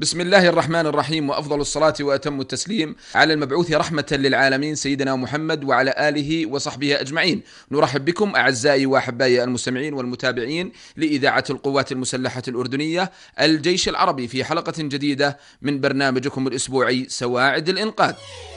بسم الله الرحمن الرحيم، وأفضل الصلاة وأتم التسليم على المبعوث رحمة للعالمين سيدنا محمد وعلى آله وصحبه أجمعين. نرحب بكم أعزائي وأحبائي المستمعين والمتابعين لإذاعة القوات المسلحة الأردنية الجيش العربي في حلقة جديدة من برنامجكم الأسبوعي سواعد الإنقاذ.